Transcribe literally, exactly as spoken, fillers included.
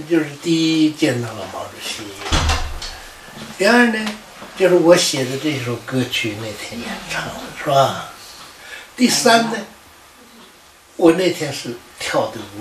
就是第一见到了毛主席。第二呢，就是我写的这首歌曲那天演唱的是吧？第三呢，我那天是跳的舞。